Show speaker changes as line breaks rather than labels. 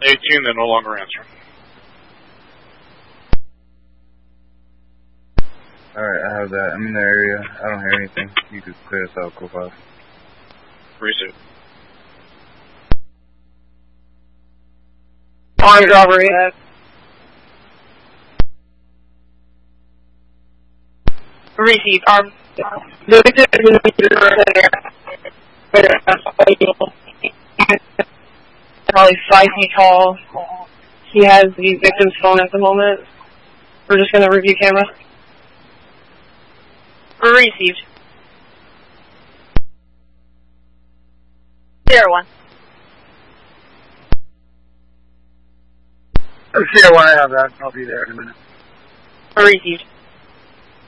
18, they're no longer answering.
Alright, I have that. I'm in the area. I don't hear anything. You could clear us out, go fast.
Receive.
Armed robbery. Receive. Armed. The victim is in the probably 5 feet tall. He has the victim's phone at the moment. We're just going to review camera. Received. 01.
01, I have that. I'll be there in a minute.
Received.